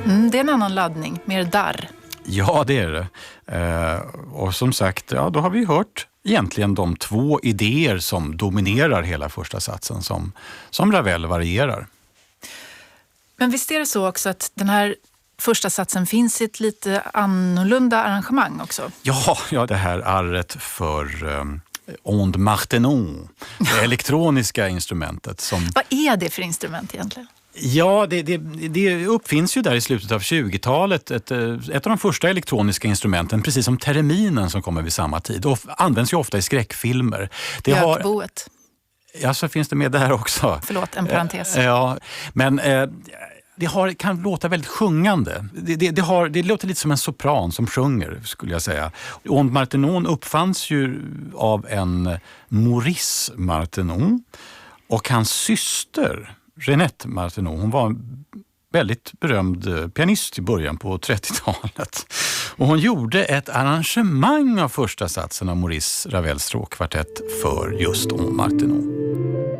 Det är en annan laddning, mer darr. Ja, det är det. Och som sagt, ja, då har vi hört egentligen de två idéer som dominerar hela första satsen som Ravel varierar. Men visst är det så också att den här första satsen finns i ett lite annorlunda arrangemang också? Ja, det här arret för onde martenon, det elektroniska instrumentet. Vad är det för instrument egentligen? Ja, det uppfinns ju där i slutet av 20-talet ett av de första elektroniska instrumenten, precis som tereminen som kommer vid samma tid, och används ju ofta i skräckfilmer. Gökboet. Ja, så finns det med där också. Förlåt, en parentes. Ja, men kan låta väldigt sjungande. Det låter lite som en sopran som sjunger, skulle jag säga. Onde martenon uppfanns ju av en Maurice Martenon, och hans syster Jeanette Martenon, hon var en väldigt berömd pianist i början på 30-talet. Och hon gjorde ett arrangemang av första satsen av Maurice Ravels stråkkvartett för just Onde Martenon.